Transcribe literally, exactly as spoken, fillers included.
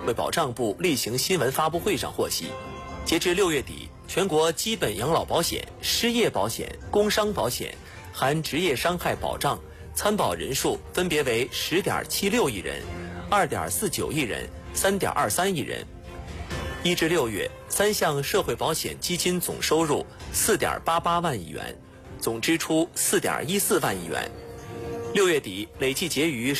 会保障部例行新闻发布会上获悉，截至六月底，全国基本养老保险、失业保险、工伤保险含职业伤害保障参保人数分别为十点七六亿人、二点四九亿人、三点二三亿人。一至六月，三项社会保险基金总收入四点八八万亿元，总支出四点一四万亿元。六月底累计结余